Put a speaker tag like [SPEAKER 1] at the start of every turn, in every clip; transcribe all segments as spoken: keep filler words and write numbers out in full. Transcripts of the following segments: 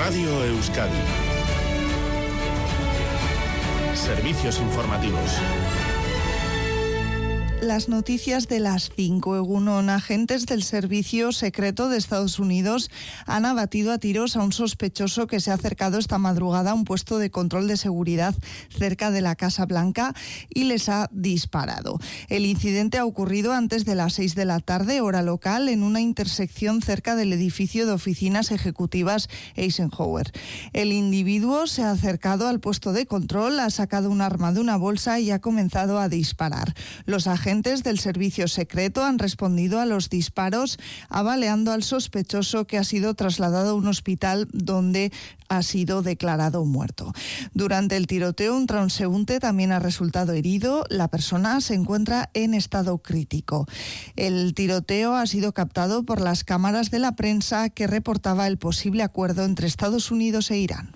[SPEAKER 1] Radio Euskadi. Servicios informativos.
[SPEAKER 2] Las noticias de las cinco. Egunon, agentes del Servicio Secreto de Estados Unidos han abatido a tiros a un sospechoso que se ha acercado esta madrugada a un puesto de control de seguridad cerca de la Casa Blanca y les ha disparado. El incidente ha ocurrido antes de las seis de la tarde, hora local, en una intersección cerca del edificio de oficinas ejecutivas Eisenhower. El individuo se ha acercado al puesto de control, ha sacado un arma de una bolsa y ha comenzado a disparar. Los agentes del Servicio Secreto han respondido a los disparos, abaleando al sospechoso, que ha sido trasladado a un hospital donde ha sido declarado muerto. Durante el tiroteo, un transeúnte también ha resultado herido. La persona se encuentra en estado crítico. El tiroteo ha sido captado por las cámaras de la prensa, que reportaba el posible acuerdo entre Estados Unidos e Irán.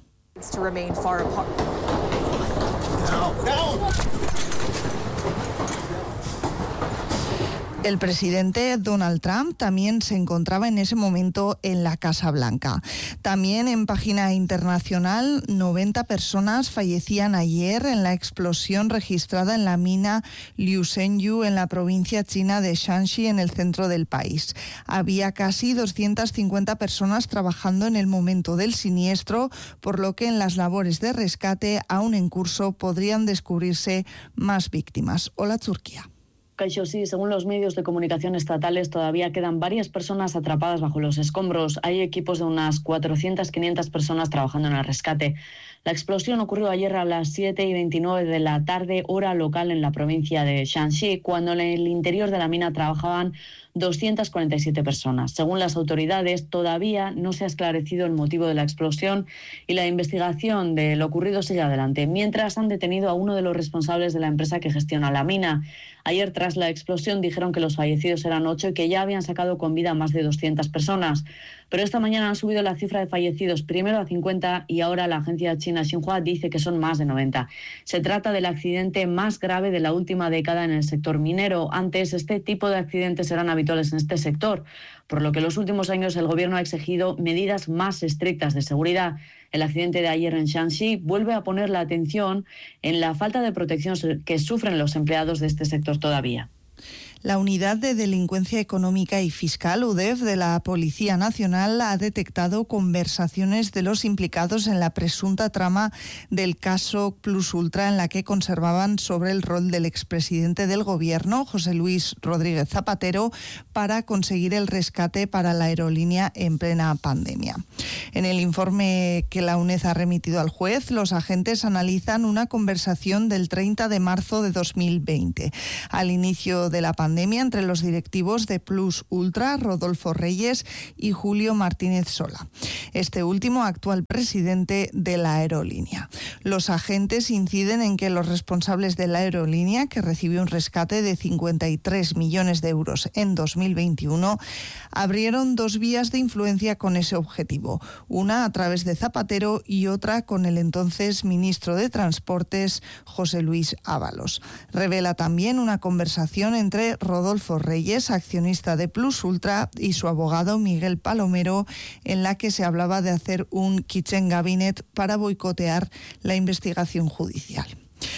[SPEAKER 2] El presidente Donald Trump también se encontraba en ese momento en la Casa Blanca. También en página internacional, noventa personas fallecían ayer en la explosión registrada en la mina Liushengyu en la provincia china de Shanxi, en el centro del país. Había casi doscientas cincuenta personas trabajando en el momento del siniestro, por lo que en las labores de rescate aún en curso podrían descubrirse más víctimas. Hola, Turquía.
[SPEAKER 3] Caixo, sí, según los medios de comunicación estatales, todavía quedan varias personas atrapadas bajo los escombros. Hay equipos de unas cuatrocientas a quinientas personas trabajando en el rescate. La explosión ocurrió ayer a las siete y veintinueve de la tarde, hora local, en la provincia de Shanxi, cuando en el interior de la mina trabajaban doscientas cuarenta y siete personas. Según las autoridades, todavía no se ha esclarecido el motivo de la explosión y la investigación de lo ocurrido sigue adelante, mientras han detenido a uno de los responsables de la empresa que gestiona la mina. Ayer, tras la explosión, dijeron que los fallecidos eran ocho y que ya habían sacado con vida a más de doscientas personas. Pero esta mañana han subido la cifra de fallecidos primero a cincuenta y ahora la agencia china Xinhua dice que son más de noventa. Se trata del accidente más grave de la última década en el sector minero. Antes, este tipo de accidentes eran habituales en este sector, por lo que en los últimos años el gobierno ha exigido medidas más estrictas de seguridad. El accidente de ayer en Shanxi vuelve a poner la atención en la falta de protección que sufren los empleados de este sector todavía.
[SPEAKER 2] La Unidad de Delincuencia Económica y Fiscal, U D E F, de la Policía Nacional ha detectado conversaciones de los implicados en la presunta trama del caso Plus Ultra, en la que conservaban sobre el rol del expresidente del Gobierno, José Luis Rodríguez Zapatero, para conseguir el rescate para la aerolínea en plena pandemia. En el informe que la UNED ha remitido al juez, los agentes analizan una conversación del treinta de marzo de dos mil veinte, al inicio de la pandemia, entre los directivos de Plus Ultra, Rodolfo Reyes y Julio Martínez Sola, este último actual presidente de la aerolínea. Los agentes inciden en que los responsables de la aerolínea, que recibió un rescate de cincuenta y tres millones de euros en dos mil veintiuno, abrieron dos vías de influencia con ese objetivo, una a través de Zapatero y otra con el entonces ministro de Transportes, José Luis Ábalos. Revela también una conversación entre Rodolfo Reyes, accionista de Plus Ultra, y su abogado Miguel Palomero, en la que se hablaba de hacer un kitchen cabinet para boicotear la investigación judicial.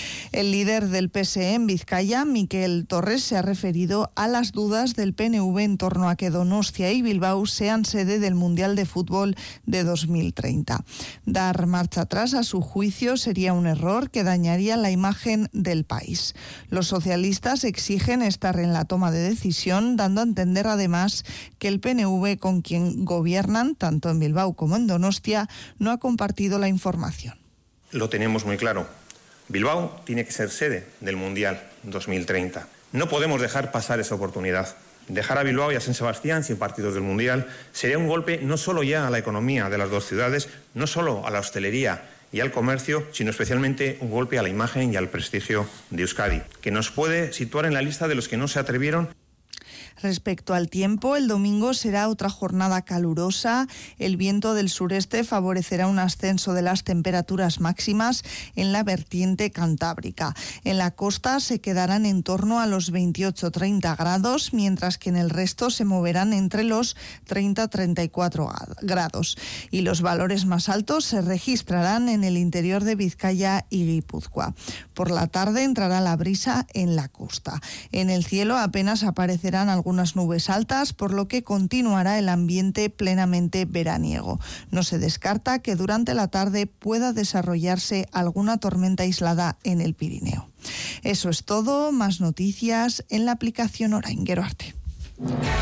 [SPEAKER 2] El líder del P S E en Vizcaya, Miquel Torres, se ha referido a las dudas del P N V en torno a que Donostia y Bilbao sean sede del Mundial de Fútbol de dos mil treinta. Dar marcha atrás, a su juicio, sería un error que dañaría la imagen del país. Los socialistas exigen estar en la toma de decisión, dando a entender además que el P N V, con quien gobiernan tanto en Bilbao como en Donostia, no ha compartido la información.
[SPEAKER 4] Lo tenemos muy claro. Bilbao tiene que ser sede del Mundial dos mil treinta. No podemos dejar pasar esa oportunidad. Dejar a Bilbao y a San Sebastián sin partidos del Mundial sería un golpe no solo ya a la economía de las dos ciudades, no solo a la hostelería y al comercio, sino especialmente un golpe a la imagen y al prestigio de Euskadi, que nos puede situar en la lista de los que no se atrevieron.
[SPEAKER 2] Respecto al tiempo, el domingo será otra jornada calurosa. El viento del sureste favorecerá un ascenso de las temperaturas máximas en la vertiente cantábrica. En la costa se quedarán en torno a los veintiocho a treinta grados, mientras que en el resto se moverán entre los treinta a treinta y cuatro grados. Y los valores más altos se registrarán en el interior de Vizcaya y Guipúzcoa. Por la tarde entrará la brisa en la costa. En el cielo apenas aparecerán algunas nubes altas, por lo que continuará el ambiente plenamente veraniego. No se descarta que durante la tarde pueda desarrollarse alguna tormenta aislada en el Pirineo. Eso es todo. Más noticias en la aplicación Orain. Gero arte.